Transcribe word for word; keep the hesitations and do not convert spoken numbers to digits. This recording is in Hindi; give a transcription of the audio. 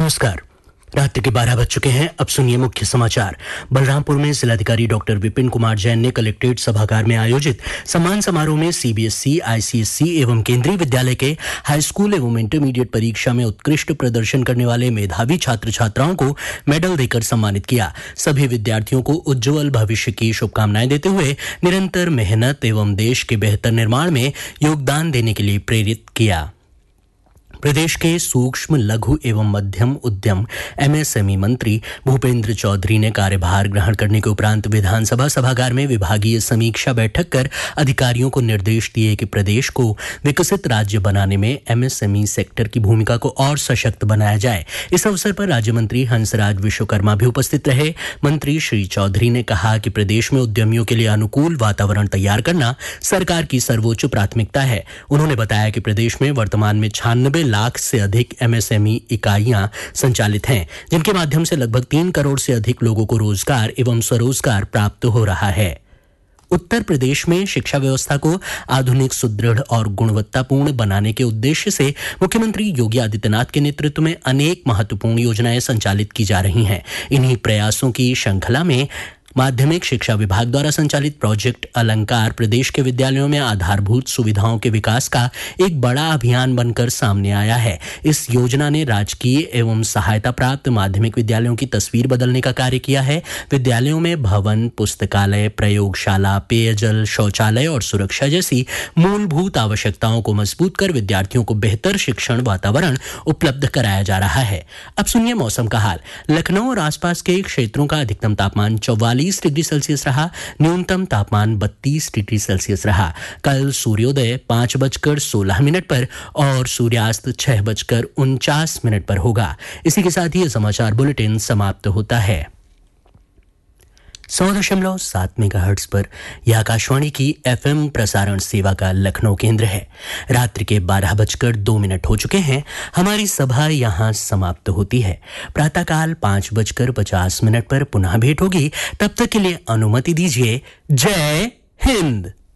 नमस्कार। रात्रि के बारह बज चुके हैं। अब सुनिए मुख्य समाचार। बलरामपुर में जिलाधिकारी डॉक्टर विपिन कुमार जैन ने कलेक्ट्रेट सभागार में आयोजित सम्मान समारोह में सीबीएसई, आईसीएसई एवं केंद्रीय विद्यालय के हाई स्कूल एवं इंटरमीडिएट परीक्षा में उत्कृष्ट प्रदर्शन करने वाले मेधावी छात्र छात्राओं को मेडल देकर सम्मानित किया। सभी विद्यार्थियों को उज्जवल भविष्य की शुभकामनाएं देते हुए निरंतर मेहनत एवं देश के बेहतर निर्माण में योगदान देने के लिए प्रेरित किया। प्रदेश के सूक्ष्म, लघु एवं मध्यम उद्यम एमएसएमई मंत्री भूपेंद्र चौधरी ने कार्यभार ग्रहण करने के उपरांत विधानसभा सभागार में विभागीय समीक्षा बैठक कर अधिकारियों को निर्देश दिए कि प्रदेश को विकसित राज्य बनाने में एमएसएमई सेक्टर की भूमिका को और सशक्त बनाया जाए। इस अवसर पर राज्य मंत्री हंसराज विश्वकर्मा भी उपस्थित रहे। मंत्री श्री चौधरी ने कहा कि प्रदेश में उद्यमियों के लिए अनुकूल वातावरण तैयार करना सरकार की सर्वोच्च प्राथमिकता है। उन्होंने बताया कि प्रदेश में वर्तमान में छियानवे लाख से अधिक एमएसएमई इकाइयां संचालित हैं, जिनके माध्यम से लगभग तीन करोड़ से अधिक लोगों को रोजगार एवं स्वरोजगार प्राप्त हो रहा है। उत्तर प्रदेश में शिक्षा व्यवस्था को आधुनिक, सुदृढ़ और गुणवत्तापूर्ण बनाने के उद्देश्य से मुख्यमंत्री योगी आदित्यनाथ के नेतृत्व में अनेक महत्वपूर्ण योजनाएं संचालित की जा रही हैं। इन्हीं प्रयासों की श्रृंखला में माध्यमिक शिक्षा विभाग द्वारा संचालित प्रोजेक्ट अलंकार प्रदेश के विद्यालयों में आधारभूत सुविधाओं के विकास का एक बड़ा अभियान बनकर सामने आया है। इस योजना ने राजकीय एवं सहायता प्राप्त माध्यमिक विद्यालयों की तस्वीर बदलने का कार्य किया है। विद्यालयों में भवन, पुस्तकालय, प्रयोगशाला, पेयजल, शौचालय और सुरक्षा जैसी मूलभूत आवश्यकताओं को मजबूत कर विद्यार्थियों को बेहतर शिक्षण वातावरण उपलब्ध कराया जा रहा है। अब सुनिए मौसम का हाल। लखनऊ और आसपास के क्षेत्रों का अधिकतम तापमान चौवालीस डिग्री सेल्सियस रहा। न्यूनतम तापमान बत्तीस डिग्री सेल्सियस रहा। कल सूर्योदय पांच बजकर सोलह मिनट पर और सूर्यास्त छह बजकर उनचास मिनट पर होगा। इसी के साथ ही यह समाचार बुलेटिन समाप्त होता है। सौ दशमलव सात मेगाहर्ट्ज पर यह आकाशवाणी की एफएम प्रसारण सेवा का लखनऊ केंद्र है। रात्रि के बारह बजकर दो मिनट हो चुके हैं। हमारी सभा यहाँ समाप्त होती है। प्रातःकाल पांच बजकर पचास मिनट पर पुनः भेंट होगी। तब तक के लिए अनुमति दीजिए। जय हिंद।